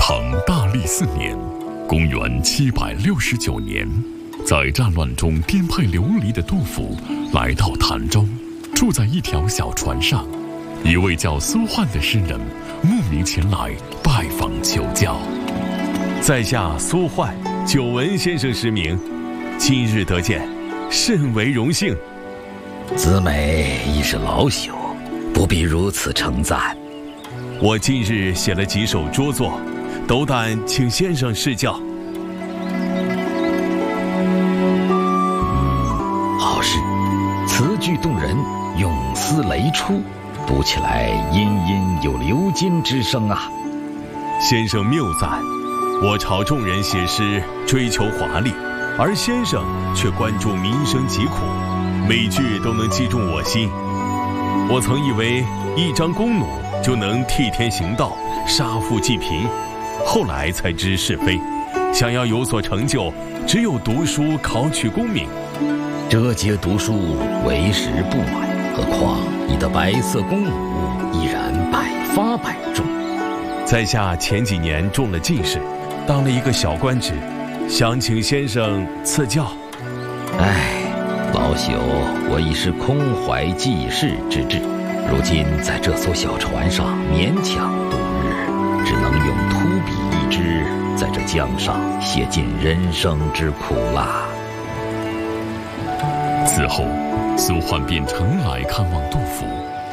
唐大历4年，公元769年，在战乱中颠沛流离的杜甫来到潭州，住在一条小船上。一位叫苏焕的诗人慕名前来拜访求教。 在下苏焕，久闻先生诗名，今日得见，甚为荣幸。 子美已是老朽，不必如此称赞。 我近日写了几首拙作，斗胆请先生试教。 好诗，词句动人，咏思雷出，读起来隐隐有流金之声啊。 先生谬赞，我朝众人写诗追求华丽，而先生却关注民生疾苦，每句都能击中我心。我曾以为一张弓弩就能替天行道，杀富济贫，后来才知是非。想要有所成就，只有读书考取功名。 折节读书为时不晚，何况你的白色弓弩依然百发百中。 在下前几年中了进士，当了一个小官职，想请先生赐教。 老朽我已是空怀济世之志，如今在这艘小船上勉强度日，只能用秃笔一支，在这江上写尽人生之苦啦。 此后，苏焕便常来看望杜甫。